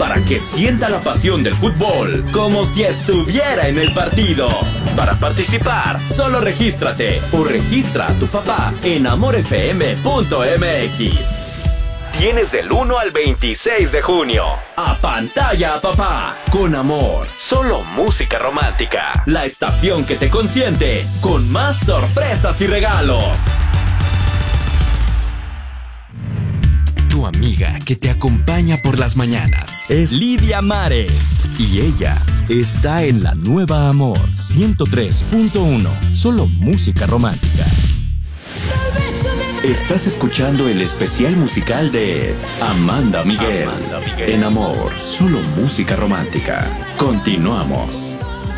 para que sienta la pasión del fútbol como si estuviera en el partido. Para participar, solo regístrate o registra a tu papá en amorfm.mx. Tienes del 1 al 26 de junio. Apantalla a papá con amor. Solo música romántica. La estación que te consiente con más sorpresas y regalos. Tu amiga que te acompaña por las mañanas es Lidia Mares. Y ella está en la nueva Amor 103.1. Solo música romántica. Estás escuchando el especial musical de Amanda Miguel. En Amor, solo música romántica. Continuamos.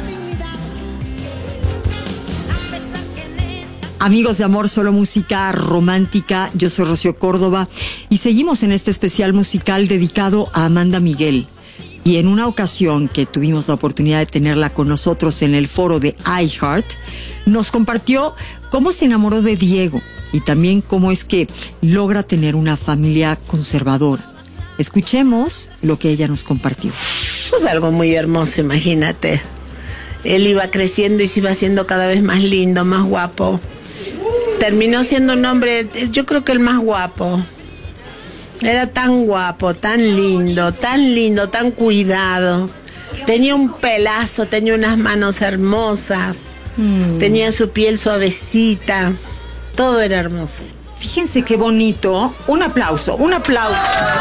Amigos de Amor, solo música romántica. Yo soy Rocío Córdoba y seguimos en este especial musical dedicado a Amanda Miguel. Y en una ocasión que tuvimos la oportunidad de tenerla con nosotros en el foro de iHeart, nos compartió cómo se enamoró de Diego y también cómo es que logra tener una familia conservadora. Escuchemos lo que ella nos compartió. Pues algo muy hermoso, imagínate. Él iba creciendo y se iba haciendo cada vez más lindo, más guapo. Terminó siendo un hombre, yo creo que el más guapo. Era tan guapo, tan lindo, tan cuidado. Tenía un pelazo, tenía unas manos hermosas, tenía su piel suavecita. Todo era hermoso. Fíjense qué bonito. Un aplauso, un aplauso.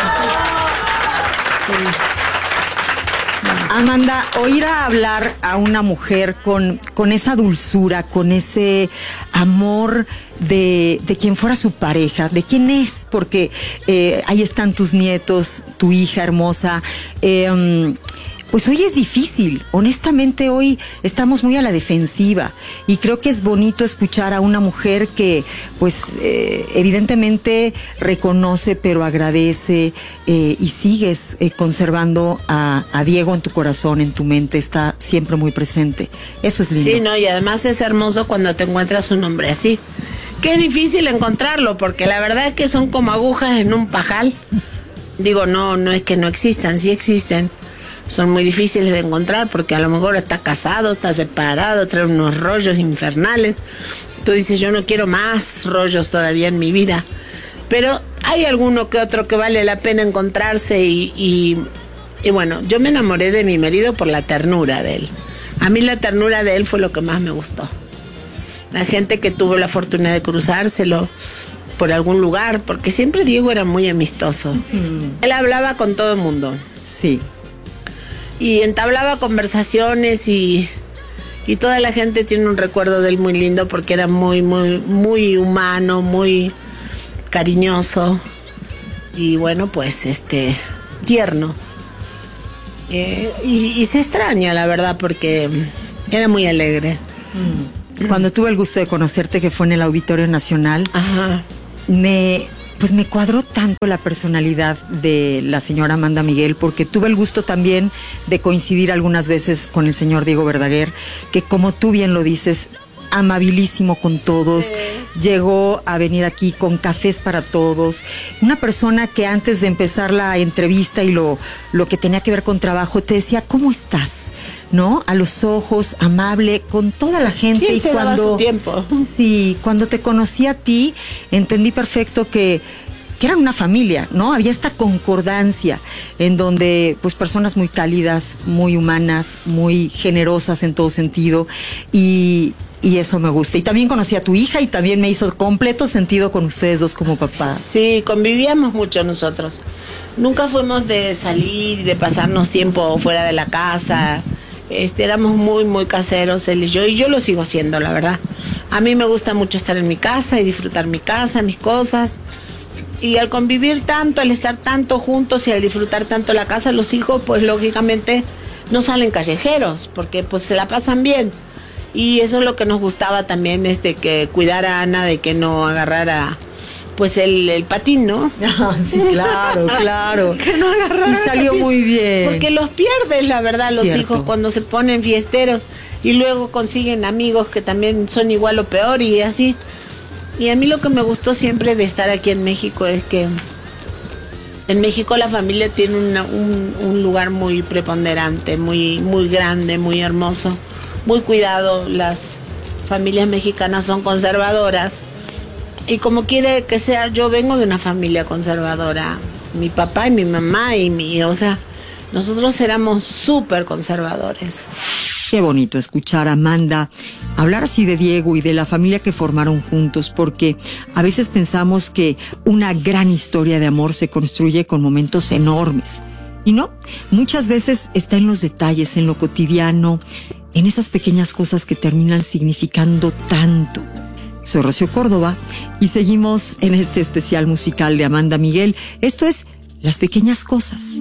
Amanda, oír a hablar a una mujer con esa dulzura, con ese amor de quien fuera su pareja, de quién es, porque ahí están tus nietos, tu hija hermosa. Pues hoy es difícil, honestamente hoy estamos muy a la defensiva y creo que es bonito escuchar a una mujer que pues evidentemente reconoce pero agradece y sigues conservando a Diego en tu corazón, en tu mente, está siempre muy presente. Eso es lindo. Sí, no, y además es hermoso cuando te encuentras un hombre así. Qué difícil encontrarlo, porque la verdad es que son como agujas en un pajal. Digo, no es que no existan, sí existen. Son muy difíciles de encontrar porque a lo mejor está casado, está separado, trae unos rollos infernales. Tú dices, yo no quiero más rollos todavía en mi vida. Pero hay alguno que otro que vale la pena encontrarse y bueno, yo me enamoré de mi marido por la ternura de él. A mí la ternura de él fue lo que más me gustó. La gente que tuvo la fortuna de cruzárselo por algún lugar, porque siempre Diego era muy amistoso. Él hablaba con todo el mundo. Sí. Y entablaba conversaciones y toda la gente tiene un recuerdo de él muy lindo porque era muy humano, muy cariñoso y bueno, pues tierno. Y se extraña, la verdad, porque era muy alegre. Cuando tuve el gusto de conocerte, que fue en el Auditorio Nacional, ajá, me cuadró tanto la personalidad de la señora Amanda Miguel, porque tuve el gusto también de coincidir algunas veces con el señor Diego Verdaguer, que como tú bien lo dices, amabilísimo con todos, llegó a venir aquí con cafés para todos, una persona que antes de empezar la entrevista y lo que tenía que ver con trabajo, te decía, ¿cómo estás? ¿No? A los ojos, amable, con toda la gente. Sí, y se daba su tiempo. Sí, cuando te conocí a ti, entendí perfecto que eran una familia, ¿no? Había esta concordancia en donde, pues, personas muy cálidas, muy humanas, muy generosas en todo sentido, y eso me gusta. Y también conocí a tu hija y también me hizo completo sentido con ustedes dos como papás. Sí, convivíamos mucho nosotros. Nunca fuimos de salir, de pasarnos tiempo fuera de la casa. Éramos muy caseros él y yo lo sigo siendo, la verdad. A mí me gusta mucho estar en mi casa y disfrutar mi casa, mis cosas. Y al convivir tanto, al estar tanto juntos y al disfrutar tanto la casa, los hijos, pues lógicamente no salen callejeros, porque pues se la pasan bien. Y eso es lo que nos gustaba también, que cuidara a Ana de que no agarrara pues el patín, ¿no? Ah, sí, claro. Que no agarrara. Y salió muy bien. Porque los pierdes, la verdad, los Cierto. hijos cuando se ponen fiesteros y luego consiguen amigos que también son igual o peor y así. Y a mí lo que me gustó siempre de estar aquí en México es que En México la familia tiene un lugar muy preponderante, muy grande, muy hermoso, muy cuidado. Las familias mexicanas son conservadoras y como quiere que sea, yo vengo de una familia conservadora. Mi papá y mi mamá o sea, nosotros éramos súper conservadores. Qué bonito escuchar a Amanda hablar así de Diego y de la familia que formaron juntos, porque a veces pensamos que una gran historia de amor se construye con momentos enormes. Y no, muchas veces está en los detalles, en lo cotidiano, en esas pequeñas cosas que terminan significando tanto. Soy Rocío Córdoba y seguimos en este especial musical de Amanda Miguel. Esto es Las Pequeñas Cosas.